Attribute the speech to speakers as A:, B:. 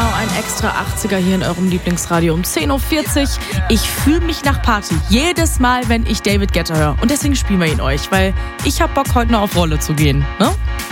A: ein extra 80er hier in eurem Lieblingsradio um 10.40 Uhr. Ich fühle mich nach Party. Jedes Mal, wenn ich David Guetta höre. Und deswegen spielen wir ihn euch, weil ich hab Bock, heute noch auf Rolle zu gehen. Ne?